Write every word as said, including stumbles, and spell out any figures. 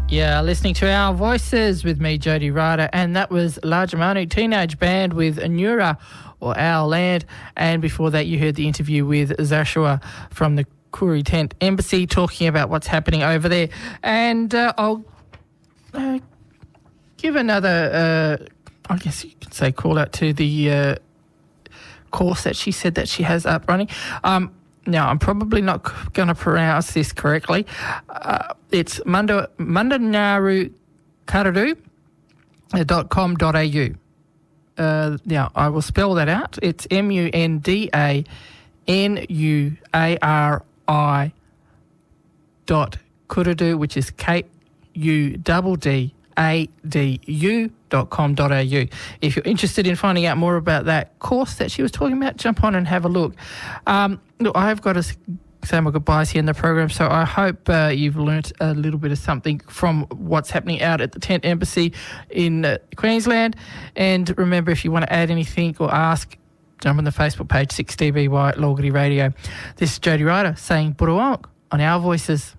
Yeah, listening to Our Voices with me, Jody Ryder, and that was Largemanu Teenage Band with Anura or Our Land, and before that you heard the interview with Zashua from the Koori Tent Embassy talking about what's happening over there. And uh, I'll uh, give another, uh, I guess you could say, call out to the uh, course that she said that she has up running. Um, now, I'm probably not going to pronounce this correctly. Uh, it's Munda, Mundanaru Karadu dot com dot a u. Uh, now, I will spell that out. It's M U N D A N U A R I dot Kuradu, which is K U D D A D U dot com dot a u. If you're interested in finding out more about that course that she was talking about, jump on and have a look. Um, look, I've got to say my goodbyes here in the program, so I hope uh, you've learnt a little bit of something from what's happening out at the Tent Embassy in uh, Queensland. And remember, if you want to add anything or ask, jump on the Facebook page, six D B Y Logity Radio. This is Jody Ryder saying Buruwonk on Our Voices.